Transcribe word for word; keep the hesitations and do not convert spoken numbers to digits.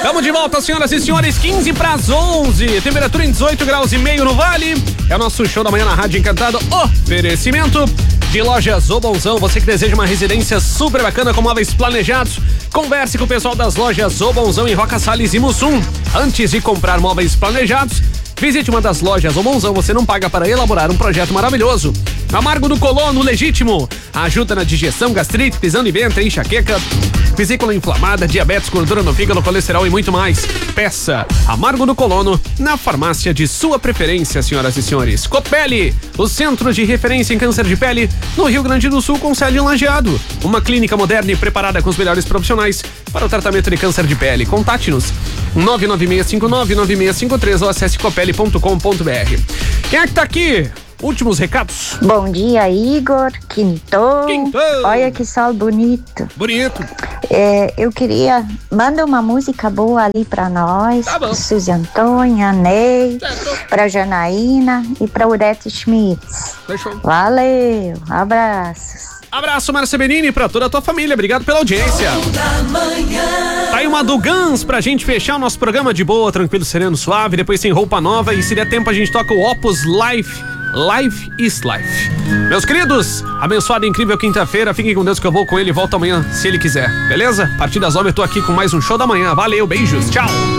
Tamo de volta, senhoras e senhores, quinze para as onze, temperatura em dezoito graus e meio no Vale. É o nosso show da manhã na Rádio Encantado. Oferecimento de Lojas O Bonzão. Você que deseja uma residência super bacana com móveis planejados, converse com o pessoal das Lojas O Bonzão em Roca Salles e Mussum. Antes de comprar móveis planejados, visite uma das Lojas O Bonzão. Você não paga para elaborar um projeto maravilhoso. Amargo do Colono Legítimo ajuda na digestão, gastrite, prisão de ventre, enxaqueca, vesícula inflamada, diabetes, gordura no fígado, colesterol e muito mais. Peça Amargo do Colono na farmácia de sua preferência, senhoras e senhores. Copele, o centro de referência em câncer de pele no Rio Grande do Sul, com sede em Lajeado. Uma clínica moderna e preparada com os melhores profissionais para o tratamento de câncer de pele. Contate-nos nove nove seis cinco nove nove seis cinco três ou acesse copele ponto com ponto b r. Quem é que tá aqui? Últimos recados. Bom dia, Igor. Quintou. Quintou. Olha que sol bonito. Bonito. É, eu queria... Manda uma música boa ali pra nós. Tá bom. Suzy Antônia, Ney, Certo. pra Janaína e pra Urete Schmitz. Fechou. Valeu. Abraços. Abraço, Márcia Benini, pra toda a tua família. Obrigado pela audiência. Tá aí uma do Guns pra gente fechar o nosso programa de boa, tranquilo, sereno, suave. Depois tem roupa nova e se der tempo a gente toca o Opus Life. Life is Life. Meus queridos, abençoada e incrível quinta-feira. Fiquem com Deus que eu vou com ele e volto amanhã, se ele quiser. Beleza? A partir das nove eu tô aqui com mais um show da manhã. Valeu, beijos, tchau.